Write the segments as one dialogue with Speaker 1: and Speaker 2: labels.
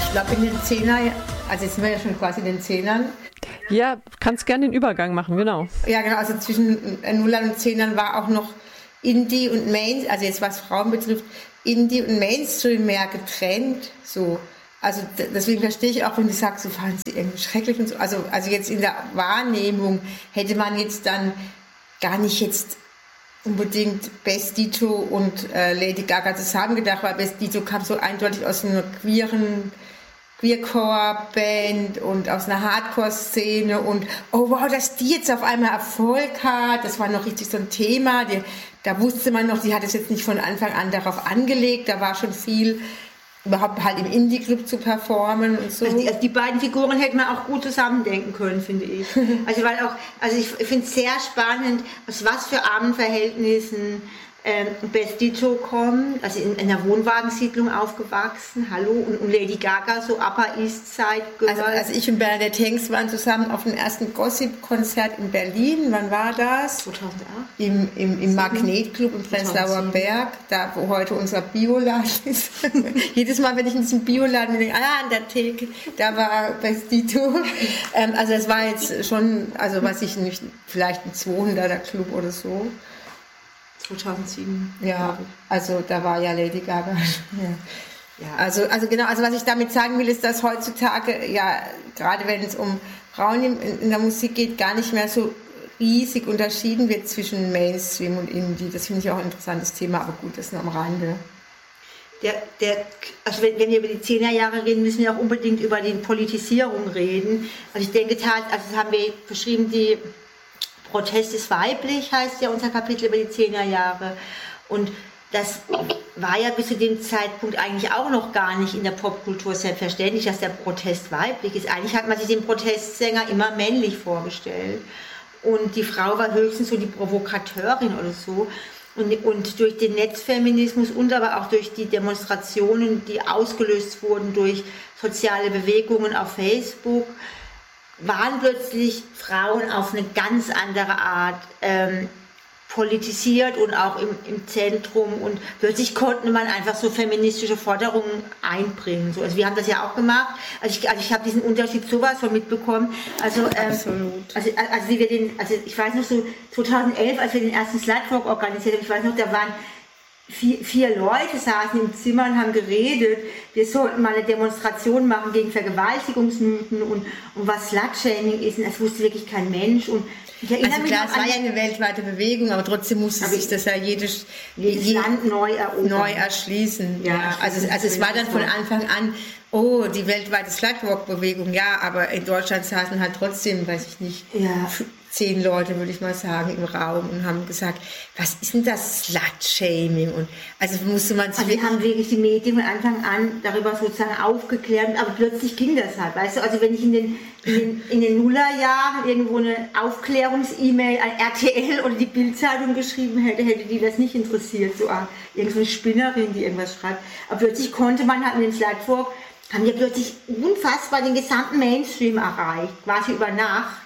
Speaker 1: Ich glaube in den also jetzt sind wir ja schon quasi in den Zehnern.
Speaker 2: Ja, kannst gerne den Übergang machen, genau.
Speaker 1: Ja, genau, also zwischen Nullern und Zehnern war auch noch Indie und Mainstream, also jetzt was Frauen betrifft, Indie und Mainstream mehr getrennt, so. Also deswegen verstehe ich auch, wenn du sagst, so fanden sie irgendwie schrecklich und so. Also jetzt in der Wahrnehmung hätte man jetzt dann gar nicht jetzt unbedingt Best Dito und Lady Gaga zusammen gedacht, weil Best Dito kam so eindeutig aus einer Queercore-Band und aus einer Hardcore-Szene und oh wow, dass die jetzt auf einmal Erfolg hat, das war noch richtig so ein Thema, da wusste man noch, sie hat es jetzt nicht von Anfang an darauf angelegt, da war schon viel überhaupt halt im Indie-Club zu performen und so.
Speaker 3: Also die beiden Figuren hätte man auch gut zusammendenken können, finde ich. Also ich finde es sehr spannend, aus was für armen Verhältnissen Best Dito kommt, also in einer Wohnwagensiedlung aufgewachsen, hallo, und Lady Gaga, so Upper East Side Girl.
Speaker 1: Also ich und Bernadette Hengst waren zusammen auf dem ersten Gossip-Konzert in Berlin, wann war das?
Speaker 3: 2008?
Speaker 1: Im Magnetclub im Prenzlauer Berg, da wo heute unser Bioladen ist. Jedes Mal, wenn ich in diesem Bioladen denke, an der Theke, da war Best Dito. Also es war jetzt schon, also weiß ich nicht, vielleicht ein 200er Club oder so.
Speaker 3: 2007.
Speaker 1: Ja, also da war ja Lady Gaga. Ja. Also genau, also was ich damit sagen will, ist, dass heutzutage, ja, gerade wenn es um Frauen in der Musik geht, gar nicht mehr so riesig unterschieden wird zwischen Mainstream und Indie. Das finde ich auch ein interessantes Thema, aber gut, das ist nur am Rande.
Speaker 3: Also wenn wir über die 10er Jahre reden, müssen wir auch unbedingt über die Politisierung reden. Also ich denke, also das haben wir beschrieben, die Protest ist weiblich, heißt ja unser Kapitel über die 10er Jahre. Und das war ja bis zu dem Zeitpunkt eigentlich auch noch gar nicht in der Popkultur selbstverständlich, dass der Protest weiblich ist. Eigentlich hat man sich den Protestsänger immer männlich vorgestellt. Und die Frau war höchstens so die Provokateurin oder so. Und durch den Netzfeminismus und aber auch durch die Demonstrationen, die ausgelöst wurden durch soziale Bewegungen auf Facebook, waren plötzlich Frauen auf eine ganz andere Art politisiert und auch im Zentrum und plötzlich konnte man einfach so feministische Forderungen einbringen. So, also wir haben das ja auch gemacht. Also ich habe diesen Unterschied sowas von mitbekommen.
Speaker 1: Absolut.
Speaker 3: Also ich weiß noch so 2011, als wir den ersten Slutwalk organisiert haben, ich weiß noch, da waren vier Leute saßen im Zimmer und haben geredet, wir sollten mal eine Demonstration machen gegen Vergewaltigungsmythen und was Slutshaming ist. Und das wusste wirklich kein Mensch. Und ich erinnere mich
Speaker 1: klar, es war ja eine weltweite Bewegung, aber trotzdem musste sich das ja jedes
Speaker 3: Land neu
Speaker 1: erschließen. Ja. Also es war dann von Anfang an, die weltweite Slutwalk-Bewegung, ja, aber in Deutschland saßen halt trotzdem, weiß ich nicht, 10 Leute, würde ich mal sagen, im Raum und haben gesagt, was ist denn das Slut-Shaming? Und also musste man sich...
Speaker 3: Also wir haben wirklich die Medien von Anfang an darüber sozusagen aufgeklärt, aber plötzlich ging das halt, weißt du, also wenn ich in den Nullerjahren irgendwo eine Aufklärungs-E-Mail an RTL oder die Bild-Zeitung geschrieben hätte die das nicht interessiert, so irgendeine Spinnerin, die irgendwas schreibt, aber plötzlich konnte man halt mit dem Slutwalk, haben wir plötzlich unfassbar den gesamten Mainstream erreicht, quasi über Nacht.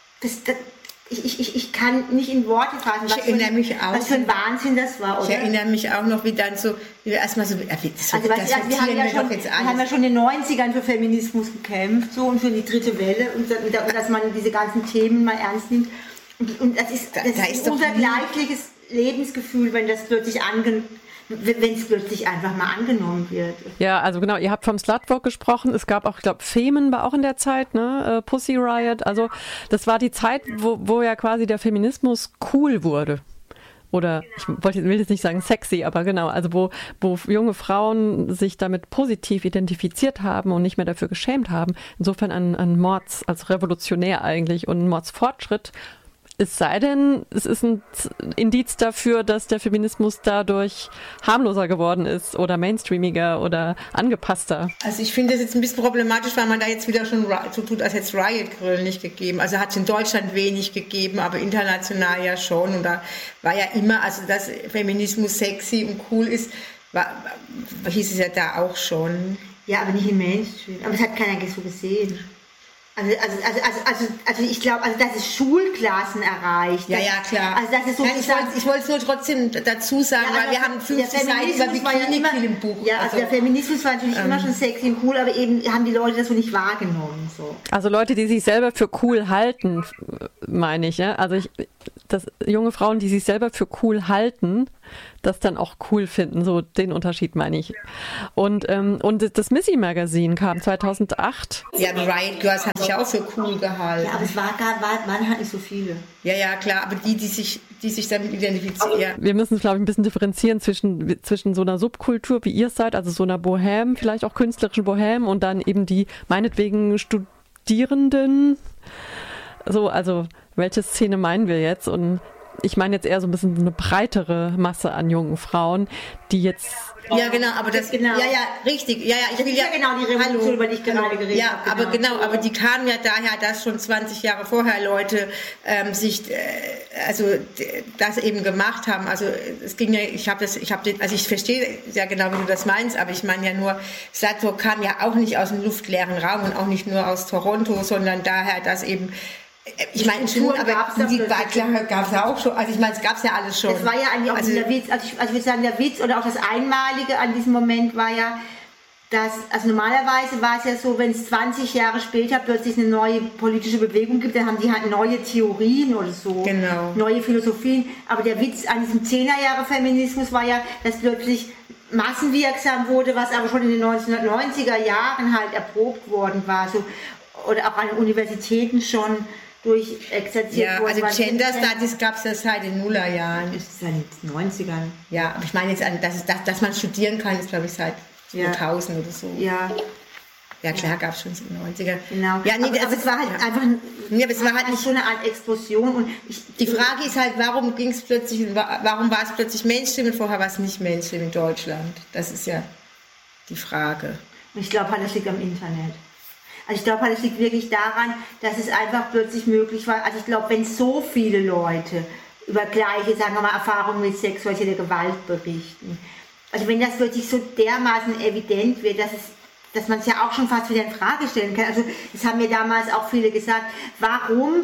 Speaker 3: Ich kann nicht in Worte fassen, was für ein Wahnsinn das war, oder?
Speaker 1: Ich erinnere mich auch noch, wie wir erstmal so, wir
Speaker 3: haben ja schon in den 90ern für Feminismus gekämpft, so, und für die dritte Welle, und dass man diese ganzen Themen mal ernst nimmt. Und das ist ein unvergleichliches Lebensgefühl, wenn es plötzlich einfach mal angenommen wird.
Speaker 2: Ja, also genau, ihr habt vom Slutwalk gesprochen, es gab auch, ich glaube, Femen war auch in der Zeit, ne? Pussy Riot, also das war die Zeit, wo ja quasi der Feminismus cool wurde. Oder, will jetzt nicht sagen sexy, aber genau, also wo junge Frauen sich damit positiv identifiziert haben und nicht mehr dafür geschämt haben. Insofern an Mords, als revolutionär eigentlich, und Mordsfortschritt. Es sei denn, es ist ein Indiz dafür, dass der Feminismus dadurch harmloser geworden ist oder mainstreamiger oder angepasster.
Speaker 1: Also ich finde das jetzt ein bisschen problematisch, weil man da jetzt wieder schon so tut, als hätte es Riot Grrrl nicht gegeben. Also hat es in Deutschland wenig gegeben, aber international ja schon. Und da war ja immer, also dass Feminismus sexy und cool ist, hieß es ja da auch schon.
Speaker 3: Ja, aber nicht im Mainstream. Aber es hat keiner so gesehen. Also ich glaube, dass es Schulklassen erreicht.
Speaker 1: Ja, klar.
Speaker 3: Also das ist so.
Speaker 1: Nein, ich wollte es nur trotzdem dazu sagen, weil wir haben 50 Seiten über Bikini im Buch.
Speaker 3: Ja, also der Feminismus war natürlich immer schon sexy und cool, aber eben haben die Leute das so nicht wahrgenommen. So.
Speaker 2: Also Leute, die sich selber für cool halten, meine ich. Ja? Also junge Frauen, die sich selber für cool halten, das dann auch cool finden. So den Unterschied meine ich. Und das Missy Magazine kam 2008.
Speaker 1: Ja, die Riot Girls haben sich auch für cool gehalten.
Speaker 3: Ja, aber es waren halt nicht so viele.
Speaker 1: Ja, klar, aber die sich damit identifizieren.
Speaker 2: Wir müssen, glaube ich, ein bisschen differenzieren zwischen so einer Subkultur, wie ihr seid, also so einer Bohème, vielleicht auch künstlerischen Bohème und dann eben die meinetwegen Studierenden. So, also welche Szene meinen wir jetzt? Und ich meine jetzt eher so ein bisschen eine breitere Masse an jungen Frauen, die jetzt...
Speaker 1: Ja, genau, aber das...
Speaker 3: Genau.
Speaker 1: Ja, richtig. Ja, ich will
Speaker 3: ja genau die Revolution, über die ich gerade geredet habe.
Speaker 1: Ja, aber die kamen ja daher, dass schon 20 Jahre vorher Leute das eben gemacht haben. Also es ging ja, ich verstehe sehr genau, wie du das meinst, aber ich meine ja nur, Slutwalk kam ja auch nicht aus dem luftleeren Raum und auch nicht nur aus Toronto, sondern daher, dass eben... Ich meine, Musik war klar, gab es ja auch schon. Also ich meine, es gab es ja alles schon.
Speaker 3: Das war ja eigentlich auch der Witz. Also ich würde sagen, der Witz oder auch das Einmalige an diesem Moment war ja, dass, also normalerweise war es ja so, wenn es 20 Jahre später plötzlich eine neue politische Bewegung gibt, dann haben die halt neue Theorien oder so,
Speaker 1: genau.
Speaker 3: Neue Philosophien. Aber der Witz an diesem 10er-Jahre-Feminismus war ja, dass plötzlich massenwirksam wurde, was aber schon in den 1990er Jahren halt erprobt worden war. So, oder auch an Universitäten schon durchexerziert worden.
Speaker 1: Ja, also Gender Studies gab es ja seit den Nullerjahren.
Speaker 3: Das ist seit den 90ern.
Speaker 1: Ja, aber ich meine jetzt, dass man studieren kann, ist glaube ich seit 2000 oder so.
Speaker 3: Ja.
Speaker 1: Ja, klar, gab es schon in den 90ern.
Speaker 3: Genau.
Speaker 1: Ja, nee,
Speaker 3: aber es war halt einfach
Speaker 1: aber es war halt nicht
Speaker 3: so eine Art Explosion. Und
Speaker 1: die Frage ist halt, warum war es plötzlich Mainstream und vorher war es nicht Mainstream in Deutschland? Das ist ja die Frage.
Speaker 3: Und ich glaube halt, das liegt am Internet. Also ich glaube halt, es liegt wirklich daran, dass es einfach plötzlich möglich war. Also ich glaube, wenn so viele Leute über gleiche, sagen wir mal, Erfahrungen mit sexueller Gewalt berichten, also wenn das wirklich so dermaßen evident wird, dass man es ja auch schon fast wieder in Frage stellen kann. Also das haben mir damals auch viele gesagt, warum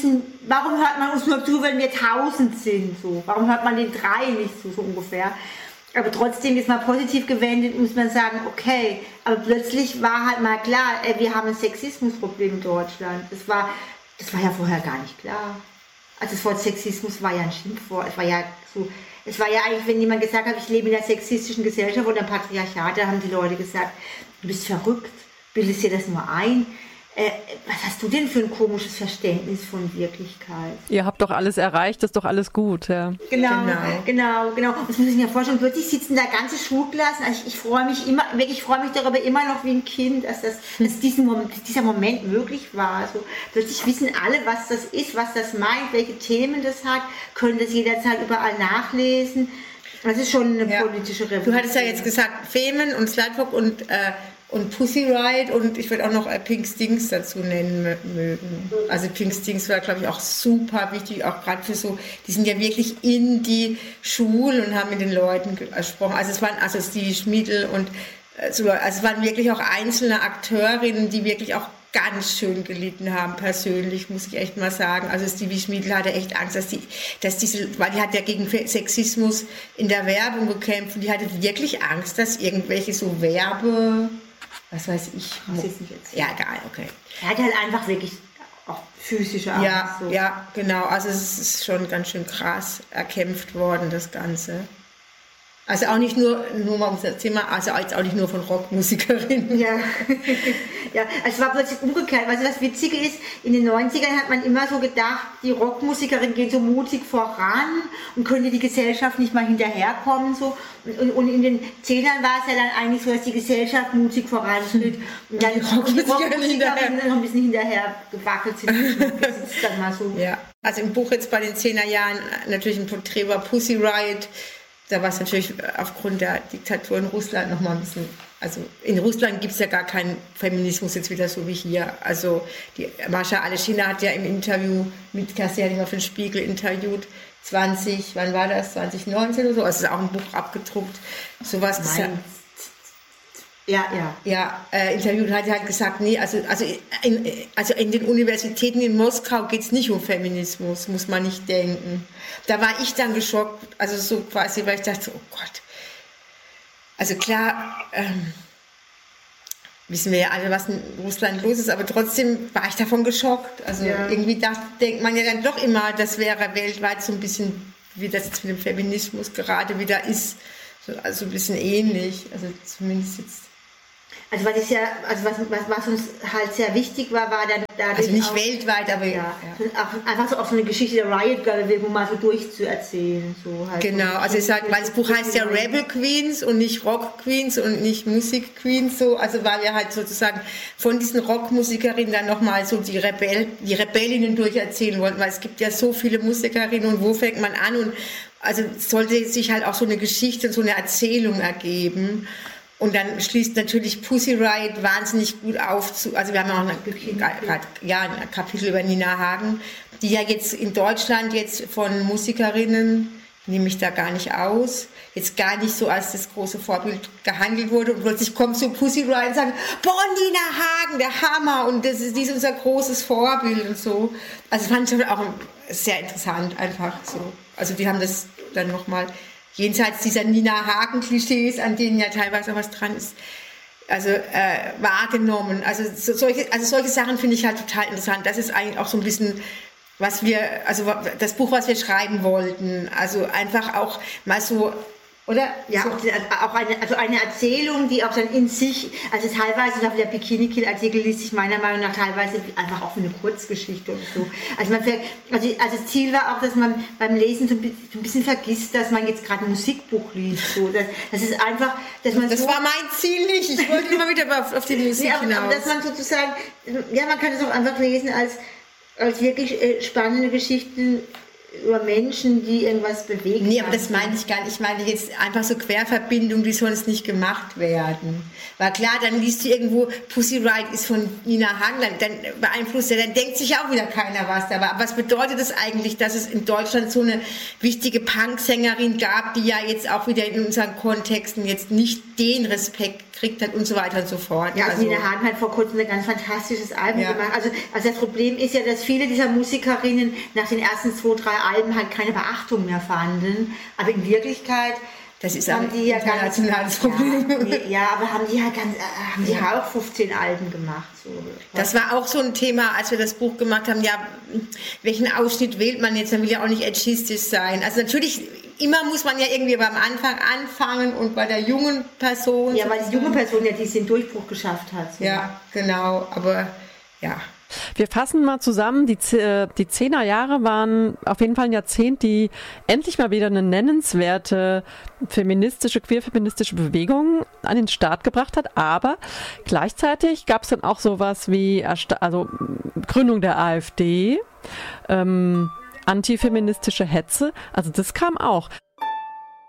Speaker 3: hört man uns nur zu, wenn wir 1000 sind? So? Warum hört man den 3 nicht zu, so ungefähr? Aber trotzdem ist mal positiv gewendet, muss man sagen, okay, aber plötzlich war halt mal klar, wir haben ein Sexismusproblem in Deutschland. Das war ja vorher gar nicht klar. Also das Wort Sexismus war ja ein Schimpfwort. Es war ja eigentlich, wenn jemand gesagt hat, ich lebe in einer sexistischen Gesellschaft oder einem Patriarchat, da haben die Leute gesagt, du bist verrückt, bildest dir das nur ein. Was hast du denn für ein komisches Verständnis von Wirklichkeit?
Speaker 2: Ihr habt doch alles erreicht, ist doch alles gut. Ja.
Speaker 3: Genau. Das muss ich mir vorstellen. Plötzlich sitzen da ganze Schulklassen. Also ich freue mich darüber immer noch wie ein Kind, dass dieser Moment möglich war. Also plötzlich wissen alle, was das ist, was das meint, welche Themen das hat, können das jederzeit überall nachlesen. Das ist schon eine politische Revolution.
Speaker 1: Du hattest ja jetzt gesagt, Femen und Slutwalk und Pussy Riot und ich würde auch noch Pink Stings dazu nennen mögen. Also Pink Stings war, glaube ich, auch super wichtig, auch gerade für so, die sind ja wirklich in die Schulen und haben mit den Leuten gesprochen. Also es waren Stevie Schmiedl und also es waren wirklich auch einzelne Akteurinnen, die wirklich auch ganz schön gelitten haben, persönlich, muss ich echt mal sagen. Also Stevie Schmiedl hatte echt Angst, weil die hat ja gegen Sexismus in der Werbung gekämpft und die hatte wirklich Angst, dass irgendwelche so was weiß ich. Ja, egal, okay.
Speaker 3: Er hat halt einfach wirklich auch physische Angst.
Speaker 1: Ja, genau. Also es ist schon ganz schön krass erkämpft worden, das Ganze. Also auch nicht nur mal um das Thema, also jetzt auch nicht nur von Rockmusikerinnen.
Speaker 3: Ja, also es war plötzlich umgekehrt. Also das Witzige ist, in den 90ern hat man immer so gedacht, die Rockmusikerinnen gehen so mutig voran und könnte die Gesellschaft nicht mal hinterherkommen. So. Und in den 10ern war es ja dann eigentlich so, dass die Gesellschaft mutig voranschritt und dann die Rockmusikerinnen noch ein bisschen hinterher gewackelt sind. Das ist dann mal so.
Speaker 1: Ja, also im Buch jetzt bei den 10er Jahren natürlich ein Porträt war Pussy Riot. Da war es natürlich aufgrund der Diktatur in Russland nochmal ein bisschen, also in Russland gibt es ja gar keinen Feminismus jetzt wieder so wie hier. Also die Mascha Aleschina hat ja im Interview mit Kerstin Hellinger für den Spiegel interviewt, 2019 oder so, also ist auch ein Buch abgedruckt, sowas gesagt. interviewt, hat halt gesagt, nee, also in den Universitäten in Moskau geht es nicht um Feminismus, muss man nicht denken. Da war ich dann geschockt, also so quasi, weil ich dachte, oh Gott, also klar, wissen wir ja alle, was in Russland los ist, aber trotzdem war ich davon geschockt. Also irgendwie denkt man ja dann doch immer, das wäre weltweit so ein bisschen, wie das jetzt mit dem Feminismus gerade wieder ist, also ein bisschen ähnlich, also zumindest jetzt.
Speaker 3: Also was uns halt sehr wichtig war dann dadurch
Speaker 1: also nicht
Speaker 3: auch,
Speaker 1: weltweit, aber
Speaker 3: auch einfach so auch so eine Geschichte der Riot Girl Bewegung mal so durchzuerzählen. So halt
Speaker 1: genau, also ich sag, weil das Buch heißt ja Rebel Queens und nicht Rock Queens und nicht Musik Queens, so, also weil wir halt sozusagen von diesen Rockmusikerinnen dann nochmal so die Rebellinnen durcherzählen wollten, weil es gibt ja so viele Musikerinnen und wo fängt man an und also sollte sich halt auch so eine Geschichte und so eine Erzählung ergeben. Und dann schließt natürlich Pussy Riot wahnsinnig gut auf. Also wir haben auch ein Kapitel über Nina Hagen, die ja jetzt in Deutschland jetzt von Musikerinnen, nehme ich da gar nicht aus, jetzt gar nicht so als das große Vorbild gehandelt wurde. Und plötzlich kommt so Pussy Riot und sagt, boah, Nina Hagen, der Hammer. Und die ist unser großes Vorbild und so. Also fand ich auch sehr interessant einfach so. Also die haben das dann nochmal jenseits dieser Nina Hagen-Klischees, an denen ja teilweise was dran ist, also wahrgenommen. Also solche Sachen finde ich halt total interessant. Das ist eigentlich auch so ein bisschen, das Buch, was wir schreiben wollten. Also einfach auch mal so, oder?
Speaker 3: Ja,
Speaker 1: so.
Speaker 3: auch eine Erzählung, die auch dann in sich, also teilweise, der Bikini-Kill-Artikel liest sich meiner Meinung nach teilweise einfach auch wie eine Kurzgeschichte und so. Also das Ziel war auch, dass man beim Lesen so ein bisschen vergisst, dass man jetzt gerade ein Musikbuch liest. So. Das ist einfach, dass man
Speaker 1: das war mein Ziel nicht. Ich wollte immer wieder auf die Musik hinaus.
Speaker 3: Aber dass man sozusagen, man kann es auch einfach lesen als wirklich spannende Geschichten über Menschen, die irgendwas bewegen.
Speaker 1: Nee, aber das meine ich gar nicht. Ich meine jetzt einfach so Querverbindungen, die sonst nicht gemacht werden. Weil klar, dann liest du irgendwo, Pussy Riot ist von Nina Hagen, dann beeinflusst er, dann denkt sich auch wieder keiner was dabei. Aber was bedeutet das eigentlich, dass es in Deutschland so eine wichtige Punksängerin gab, die ja jetzt auch wieder in unseren Kontexten jetzt nicht den Respekt kriegt hat und so weiter und so fort.
Speaker 3: Ja, also Nina Hagen hat vor kurzem ein ganz fantastisches Album gemacht. Also das Problem ist ja, dass viele dieser Musikerinnen nach den ersten 2, 3 Alben halt keine Beachtung mehr fanden. Aber in Wirklichkeit
Speaker 1: das ist ein internationales Problem.
Speaker 3: Aber haben die auch 15 Alben gemacht. So.
Speaker 1: Das war auch so ein Thema, als wir das Buch gemacht haben. Ja, welchen Ausschnitt wählt man jetzt? Man will ja auch nicht ageistisk sein. Also natürlich, immer muss man ja irgendwie beim Anfang anfangen und bei der jungen Person.
Speaker 3: Ja, weil die junge Person ja diesen Durchbruch geschafft hat. So.
Speaker 1: Ja, genau. Aber ja.
Speaker 2: Wir fassen mal zusammen, die 10er Jahre waren auf jeden Fall ein Jahrzehnt, die endlich mal wieder eine nennenswerte queer-feministische Bewegung an den Start gebracht hat, aber gleichzeitig gab es dann auch sowas wie Gründung der AfD, antifeministische Hetze, also das kam auch.